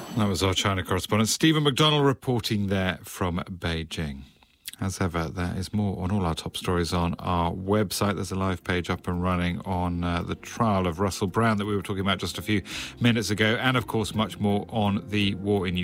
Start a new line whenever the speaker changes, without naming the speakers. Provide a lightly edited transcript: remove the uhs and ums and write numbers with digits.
That was our China correspondent, Stephen McDonnell, reporting there from Beijing. As ever, there is more on all our top stories on our website. There's a live page up and running on the trial of Russell Brand that we were talking about just a few minutes ago, and of course much more on the war in Ukraine.